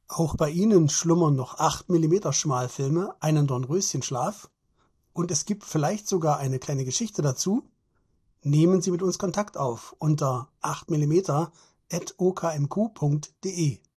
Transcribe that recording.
Auch bei Ihnen schlummern noch 8 mm Schmalfilme, einen Dornröschenschlaf und es gibt vielleicht sogar eine kleine Geschichte dazu. Nehmen Sie mit uns Kontakt auf unter 8mm@okmq.de.